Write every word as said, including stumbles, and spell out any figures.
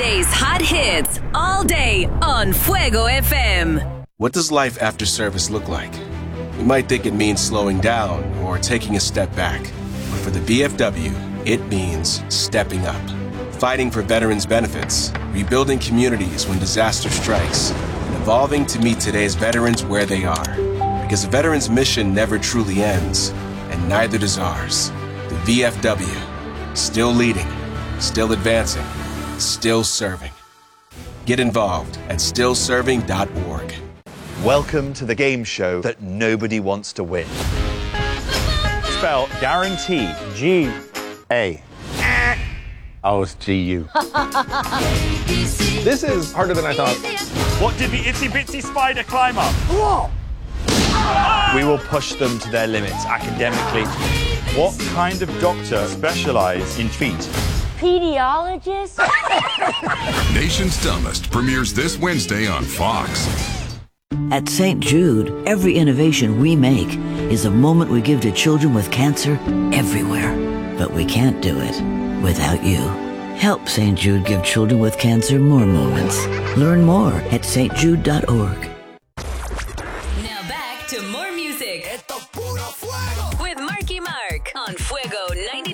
Today's hot hits all day on Fuego F M. What does life after service look like? You might think it means slowing down or taking a step back. But for the V F W, it means stepping up. Fighting for veterans' benefits, rebuilding communities when disaster strikes, and evolving to meet today's veterans where they are. Because a veteran's mission never truly ends, and neither does ours. The V F W, still leading, still advancing, still serving. Get involved at still serving dot org. Welcome to the game show that nobody wants to win. Spell guarantee. G A. Oh, it's G U. This is harder than I thought. What did the itsy bitsy spider climb up? Whoa! We will push them to their limits academically. What kind of doctor specializes in feet? Pediatrician? Nation's Dumbest premieres this Wednesday on Fox. At Saint Jude, every innovation we make is a moment we give to children with cancer everywhere. But we can't do it without you. Help Saint Jude give children with cancer more moments. Learn more at S T jude dot org. Now back to more music with Marky Mark on Fuego ninety.